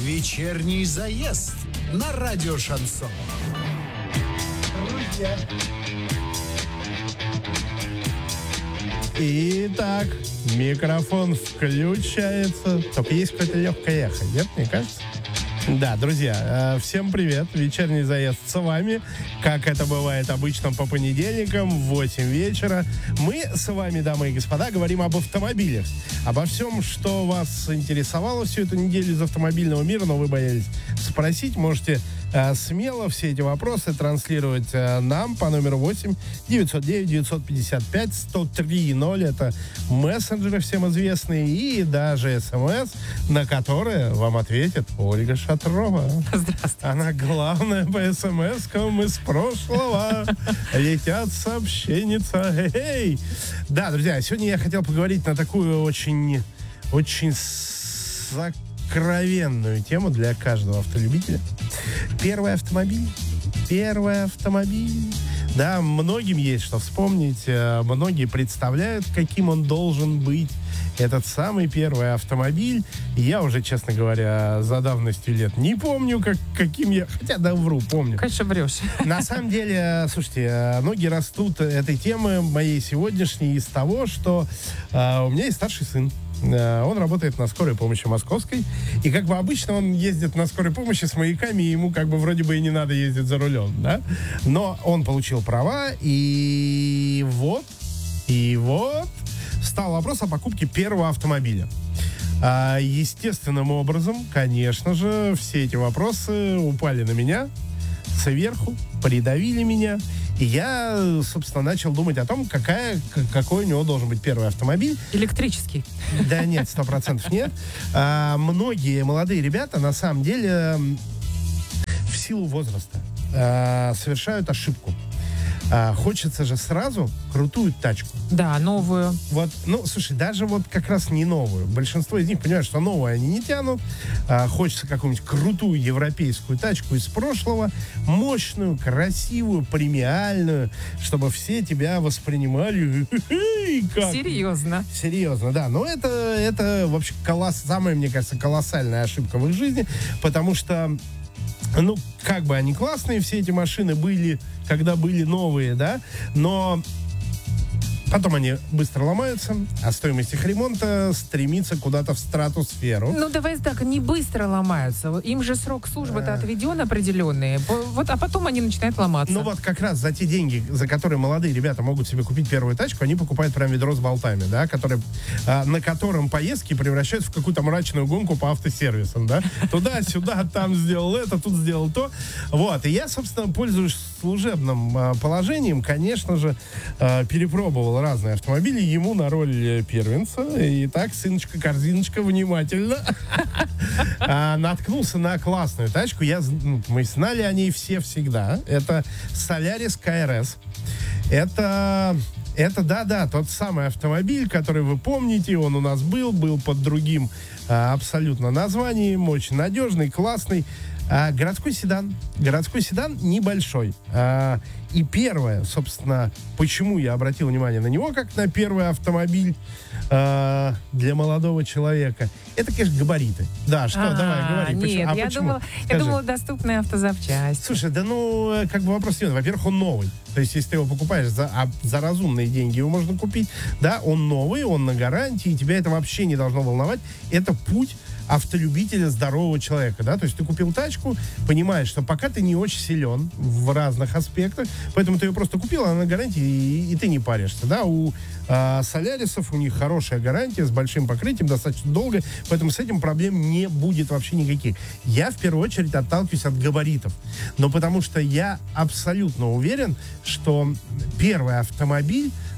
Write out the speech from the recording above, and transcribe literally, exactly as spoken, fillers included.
Вечерний заезд на радио Шансон. Друзья. Итак, микрофон включается. Только есть какое-то легкое эхо, нет, мне кажется? Да, друзья, всем привет. Вечерний заезд с вами. Как это бывает обычно по понедельникам в восемь вечера. Мы с вами, дамы и господа, говорим об автомобилях. Обо всем, что вас интересовало всю эту неделю из автомобильного мира, но вы боялись спросить, можете э, смело все эти вопросы транслировать э, нам по номеру восемь девятьсот девять девятьсот пятьдесят пять сто три ноль. Это мессенджеры всем известные и даже СМС, на которые вам ответит Ольга Шатрова. Здравствуйте. Она главная по СМС-кам из прошлого. Летят сообщенница. Эй! Да, друзья, сегодня я хотел поговорить на такую очень, очень сокровенную тему для каждого автолюбителя. Первый автомобиль. Первый автомобиль. Да, многим есть что вспомнить. Многие представляют, каким он должен быть. Этот самый первый автомобиль. Я уже, честно говоря, за давностью лет не помню, как, каким я... Хотя, да, вру, помню. Конечно, врешь. На самом деле, слушайте, ноги растут этой темы моей сегодняшней из того, что э, у меня есть старший сын. Э, он работает на скорой помощи московской. И как бы обычно он ездит на скорой помощи с маяками, и ему как бы вроде бы и не надо ездить за рулем, да? Но он получил права, и вот, и вот... Стал вопрос о покупке первого автомобиля. А, естественным образом, конечно же, все эти вопросы упали на меня сверху, придавили меня. И я, собственно, начал думать о том, какая, какой у него должен быть первый автомобиль. Электрический. Да нет, сто процентов нет. А, многие молодые ребята, на самом деле, в силу возраста а, совершают ошибку. А, хочется же сразу крутую тачку. Да, новую. Вот, ну, слушай, даже вот как раз не новую. Большинство из них понимают, что новую они не тянут. А, хочется какую-нибудь крутую европейскую тачку из прошлого. Мощную, красивую, премиальную, чтобы все тебя воспринимали. Как? Серьезно. Серьезно, да. Но это, это вообще колосс... самая, мне кажется, колоссальная ошибка в их жизни, потому что ну, как бы они классные, все эти машины были, когда были новые, да, но потом они быстро ломаются, а стоимость их ремонта стремится куда-то в стратосферу. Ну, давай так, не быстро ломаются. Им же срок службы-то отведен определенный. Вот, а потом они начинают ломаться. Ну, вот как раз за те деньги, за которые молодые ребята могут себе купить первую тачку, они покупают прям ведро с болтами, да, которые, а, на котором поездки превращаются в какую-то мрачную гонку по автосервисам, да. Туда-сюда, там сделал это, тут сделал то. Вот, и я, собственно, пользуюсь служебным а, положением, конечно же, а, перепробовал разные автомобили, ему на роль первенца. Итак, сыночка-корзиночка, внимательно. а, наткнулся на классную тачку. Я, мы знали о ней все всегда. Это Solaris кей эр эс. Это... Это, да-да, тот самый автомобиль, который вы помните, он у нас был, был под другим а, абсолютно названием, очень надежный, классный. А, городской седан. Городской седан небольшой. А, и первое, собственно, почему я обратил внимание на него, как на первый автомобиль а, для молодого человека, это, конечно, габариты. Да, что, А-а-а, давай, говори. Нет, почему? А я, почему? думала, я думала, доступная автозапчасть. Слушай, да ну, как бы вопрос нет. Во-первых, он новый. То есть, если ты его покупаешь за, а, за разумные деньги, его можно купить. Да, он новый, он на гарантии, тебя это вообще не должно волновать. Это путь автолюбителя, здорового человека, да, то есть ты купил тачку, понимаешь, что пока ты не очень силен в разных аспектах, поэтому ты ее просто купил, она на гарантии, и, и ты не паришься, да, у а, Солярисов, у них хорошая гарантия с большим покрытием, достаточно долго, поэтому с этим проблем не будет вообще никаких. Я в первую очередь отталкиваюсь от габаритов, но потому что я абсолютно уверен, что первый автомобиль